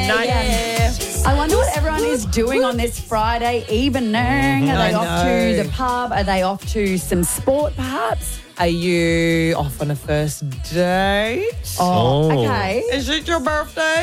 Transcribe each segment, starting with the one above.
night. Yeah. I wonder what everyone is doing on this Friday evening. Are they off to the pub? Are they off to some sport, perhaps? Are you off on a first date? Oh, okay. Is it your birthday?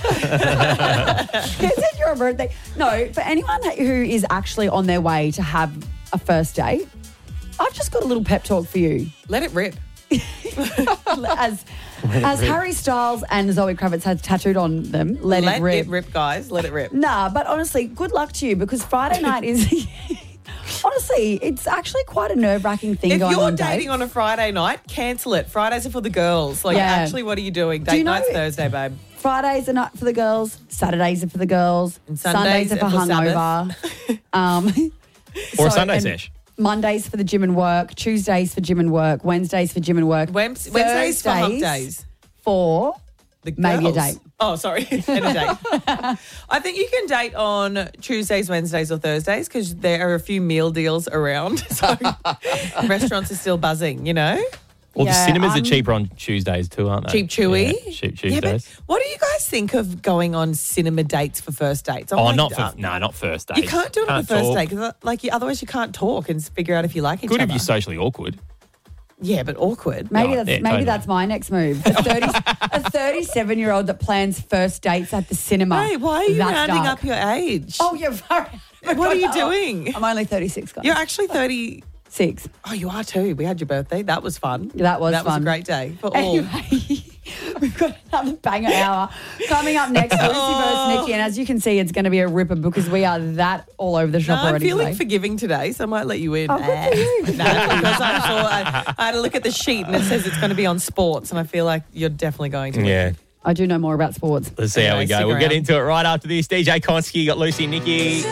Is it your birthday? No, for anyone who is actually on their way to have a first date, I've just got a little pep talk for you. Let it rip. As Harry Styles and Zoe Kravitz had tattooed on them, let it rip. Guys. Let it rip. Nah, but honestly, good luck to you because Friday night is... Honestly, it's actually quite a nerve-wracking thing If going you're on dating dates. on a Friday night, cancel it. Fridays are for the girls. Like, Yeah. actually, what are you doing? Date you know- night's Thursday, babe. Fridays are not for the girls. Saturdays are for the girls. And Sundays are for are for hungover. Or a So- Sunday and sesh. Mondays for the gym and work. Tuesdays for gym and work. Wednesdays for gym and work. Wednesdays for hump days. For The girls. maybe a date. Oh, sorry. And a date. I think you can date on Tuesdays, Wednesdays or Thursdays because there are a few meal deals around. So restaurants are still buzzing, you know? Well, the Yeah, cinemas are cheaper on Tuesdays too, aren't they? Cheap chewy. Yeah, cheap Yeah, but Tuesdays. what do you guys think of going on cinema dates for first dates? Not first dates. You can't do it on the first talk. date because otherwise you can't talk and figure out if you like each Good other. if you're socially awkward. Yeah, but awkward. Maybe Yeah, that's totally. that's my next move. A 37-year-old that plans first dates at the cinema. Hey, why are you That's rounding dark. up your age? Oh, you're very. What are you doing? I'm only 36, guys. You're actually 30. 6. Oh, you are too. We had your birthday. That was fun. That was a fun. great day for all. Anyway, we've got another banger hour coming up next. Lucy versus Nikki, and as you can see, it's going to be a ripper because we are that all over the No, shop I'm already feeling today. forgiving today, so I might let you in. Oh, good for you. No, because I'm sure I had a look at the sheet and it says it's going to be on sports, and I feel like you're definitely going to. win. Yeah. I do know more about sports. Let's see how we Anyway, go. stick We'll get around. into it right after this. DJ Konski, got Lucy, Nikki.